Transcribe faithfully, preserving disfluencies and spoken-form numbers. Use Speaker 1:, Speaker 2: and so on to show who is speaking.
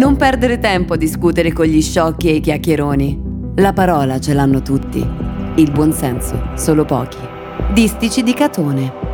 Speaker 1: Non perdere tempo a discutere con gli sciocchi e i chiacchieroni. La parola ce l'hanno tutti, il buonsenso solo pochi. Distici di Catone.